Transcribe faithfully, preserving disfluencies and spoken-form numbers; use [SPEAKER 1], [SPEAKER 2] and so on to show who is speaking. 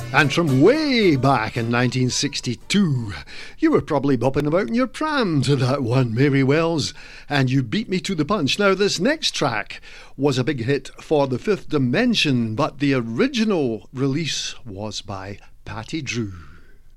[SPEAKER 1] And from way back in nineteen sixty-two, you were probably bopping about in your pram to that one, Mary Wells, and You Beat Me to the Punch. Now, this next track was a big hit for the Fifth Dimension, but the original release was by Patty Drew.